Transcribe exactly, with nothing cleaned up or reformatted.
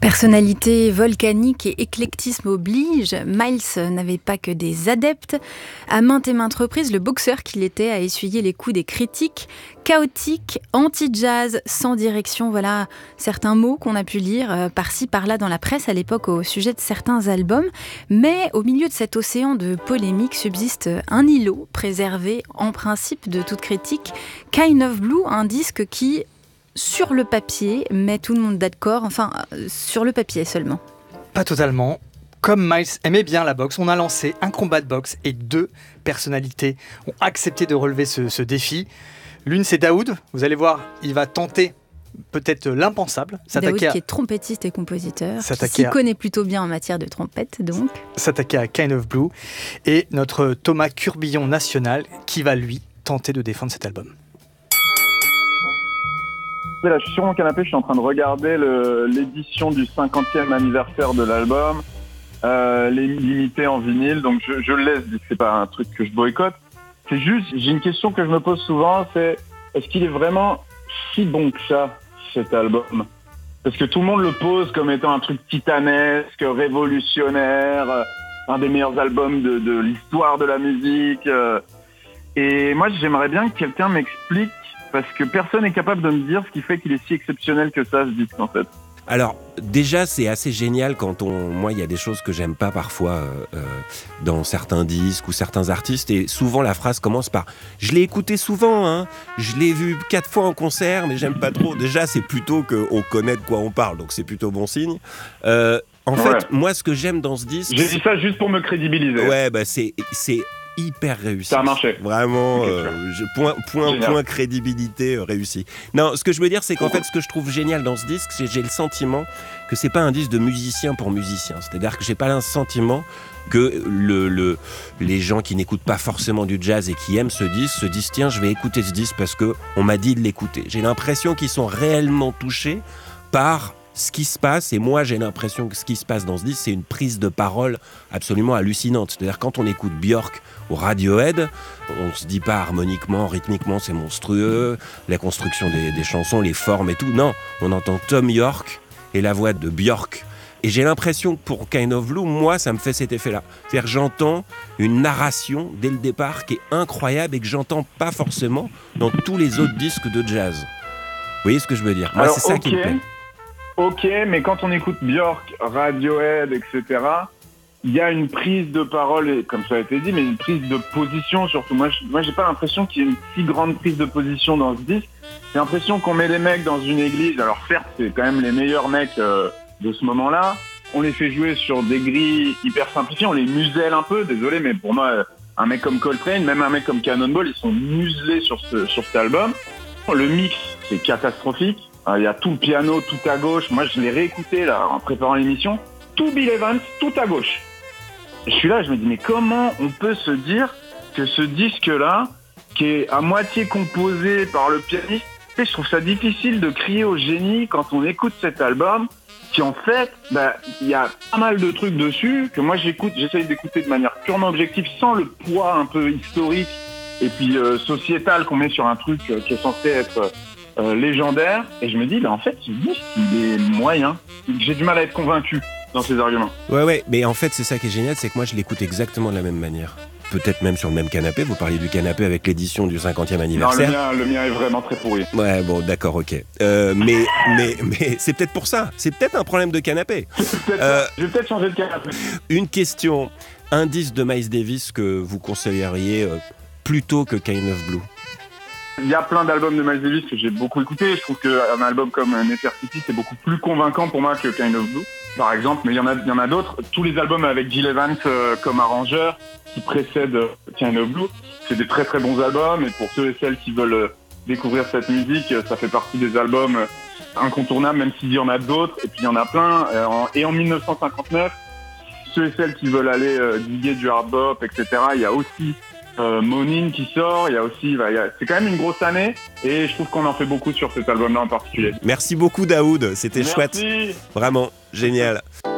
Personnalité volcanique et éclectisme oblige, Miles n'avait pas que des adeptes. À maintes et maintes reprises, le boxeur qu'il était a essuyé les coups des critiques. Chaotique, anti-jazz, sans direction, voilà certains mots qu'on a pu lire euh, par-ci par-là dans la presse à l'époque au sujet de certains albums. Mais au milieu de cet océan de polémiques subsiste un îlot préservé en principe de toute critique, Kind of Blue, un disque qui, sur le papier, met tout le monde d'accord, enfin, euh, sur le papier seulement. Pas totalement. Comme Miles aimait bien la boxe, on a lancé un combat de boxe et deux personnalités ont accepté de relever ce, ce défi. L'une, c'est Daoud. Vous allez voir, il va tenter peut-être l'impensable. Daoud à... qui est trompettiste et compositeur, s'attaquer qui s'y à... connaît plutôt bien en matière de trompette, donc. S'attaquer à Kind of Blue. Et notre Thomas Curbillon national qui va, lui, tenter de défendre cet album. Là, je suis sur mon canapé, je suis en train de regarder le, l'édition du cinquantième anniversaire de l'album, euh, les limités en vinyle, donc je, je le laisse, c'est pas un truc que je boycotte. C'est juste, j'ai une question que je me pose souvent, c'est est-ce qu'il est vraiment si bon que ça, cet album ? Parce que tout le monde le pose comme étant un truc titanesque, révolutionnaire, euh, un des meilleurs albums de, de l'histoire de la musique. Euh, et moi, j'aimerais bien que quelqu'un m'explique, parce que personne n'est capable de me dire ce qui fait qu'il est si exceptionnel que ça, ce disque, en fait. Alors, déjà, c'est assez génial quand on... Moi, il y a des choses que j'aime pas parfois euh, euh, dans certains disques ou certains artistes, et souvent la phrase commence par « Je l'ai écouté souvent, hein, je l'ai vu quatre fois en concert, mais j'aime pas trop ». Déjà, c'est plutôt qu'on connaît de quoi on parle, donc c'est plutôt bon signe. Euh, en fait, ouais. moi, ce que j'aime dans ce disque... J'ai dit ça juste pour me crédibiliser. Ouais, bah c'est... c'est... hyper réussi. Ça a marché. Vraiment, okay, euh, je, point, point, point crédibilité euh, réussi. Non, ce que je veux dire, c'est qu'en fait, ce que je trouve génial dans ce disque, c'est j'ai le sentiment que c'est pas un disque de musicien pour musicien. C'est-à-dire que j'ai pas le sentiment que le, le, les gens qui n'écoutent pas forcément du jazz et qui aiment ce disque se disent tiens, je vais écouter ce disque parce que on m'a dit de l'écouter. J'ai l'impression qu'ils sont réellement touchés par ce qui se passe, et moi j'ai l'impression que ce qui se passe dans ce disque, c'est une prise de parole absolument hallucinante. C'est-à-dire quand on écoute Björk ou Radiohead, on se dit pas harmoniquement, rythmiquement, c'est monstrueux, la construction des, des chansons, les formes et tout. Non, on entend Thom Yorke et la voix de Björk. Et j'ai l'impression que pour Kind of Blue, moi, ça me fait cet effet-là. C'est-à-dire que j'entends une narration dès le départ qui est incroyable et que j'entends pas forcément dans tous les autres disques de jazz. Vous voyez ce que je veux dire ? Moi, Alors, c'est ça okay. qui me plaît. Ok, mais quand on écoute Björk, Radiohead, et cetera, il y a une prise de parole, et, comme ça a été dit, mais une prise de position surtout. Moi, je, moi, j'ai pas l'impression qu'il y ait une si grande prise de position dans ce disque. J'ai l'impression qu'on met les mecs dans une église. Alors certes, c'est quand même les meilleurs mecs euh, de ce moment-là. On les fait jouer sur des grilles hyper simplifiées, on les muselle un peu. Désolé, mais pour moi, un mec comme Coltrane, même un mec comme Cannonball, ils sont muselés sur, ce, sur cet album. Le mix, c'est catastrophique. Il y a tout le piano, tout à gauche. Moi, je l'ai réécouté là en préparant l'émission. Tout Bill Evans, tout à gauche. Et je suis là, je me dis, mais comment on peut se dire que ce disque-là, qui est à moitié composé par le pianiste, je trouve ça difficile de crier au génie quand on écoute cet album, qui en fait, bah, il y a pas mal de trucs dessus que moi j'écoute, j'essaye d'écouter de manière purement objective, sans le poids un peu historique et puis euh, sociétal qu'on met sur un truc euh, qui est censé être euh, légendaire. Et je me dis, bah, en fait, ce disque, il est moyen. J'ai du mal à être convaincu dans ses arguments. Ouais, ouais, mais en fait, c'est ça qui est génial, c'est que moi, je l'écoute exactement de la même manière. Peut-être même sur le même canapé. Vous parliez du canapé avec l'édition du cinquantième anniversaire. Non, le mien, le mien est vraiment très pourri. Ouais, bon, d'accord, ok. Euh, mais, mais, mais c'est peut-être pour ça. C'est peut-être un problème de canapé. peut-être euh, je vais peut-être changer de canapé. Une question. Un disque de Miles Davis que vous conseilleriez euh, plutôt que Kind of Blue? Il y a plein d'albums de Miles Davis que j'ai beaucoup écouté. Je trouve qu'un album comme Nefertiti, c'est beaucoup plus convaincant pour moi que Kind of Blue, par exemple. Mais il y en a, il y en a d'autres. Tous les albums avec Gil Evans euh, comme arrangeur, qui précèdent euh, Kind of Blue, c'est des très très bons albums. Et pour ceux et celles qui veulent euh, découvrir cette musique, euh, ça fait partie des albums euh, incontournables, même s'il y en a d'autres. Et puis il y en a plein. Euh, en, et en dix-neuf cent cinquante-neuf, ceux et celles qui veulent aller euh, diguer du hard bop, et cetera, il y a aussi Euh, Monin qui sort, il y a aussi, bah, il y a, c'est quand même une grosse année et je trouve qu'on en fait beaucoup sur cet album-là en particulier. Merci beaucoup Daoud, c'était Merci. chouette, vraiment génial.